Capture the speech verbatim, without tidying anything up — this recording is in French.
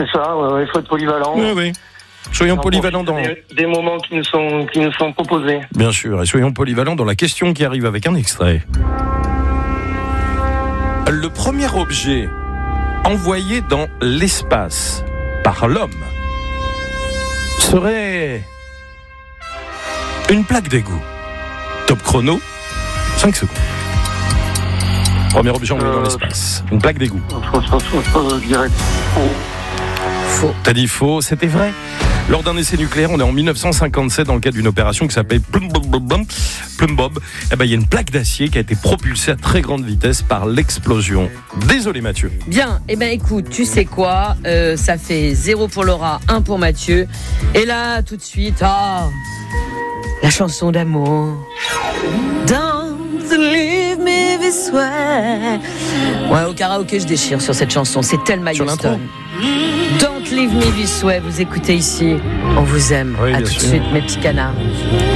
C'est ça, ouais, ouais, il faut être polyvalent. Oui, oui. Soyons Alors, polyvalents dans... Des, des moments qui nous sont, qui nous sont proposés. Bien sûr, et soyons polyvalents dans la question qui arrive avec un extrait. Le premier objet envoyé dans l'espace par l'homme serait une plaque d'égout. Top chrono, cinq secondes. Premier objet envoyé Euh, dans l'espace, une plaque d'égout. Je, je, je, je dirais faux. Faux. T'as dit faux, c'était vrai. Lors d'un essai nucléaire, on est en dix-neuf cent cinquante-sept dans le cadre d'une opération qui s'appelle Plum Bob. Plum Bob. Eh ben, il y a une plaque d'acier qui a été propulsée à très grande vitesse par l'explosion. Désolé Mathieu. Bien, eh ben écoute, tu sais quoi, euh, ça fait zéro pour Laura, un pour Mathieu. Et là, tout de suite, ah, la chanson d'amour. Don't leave me this way. Ouais, au karaoké, je déchire sur cette chanson. C'est Thelma Sur l'intro. Houston. Don't leave me this way. Vous écoutez ici. On vous aime. Oui, à bien tout de sûr. suite, mes petits canards.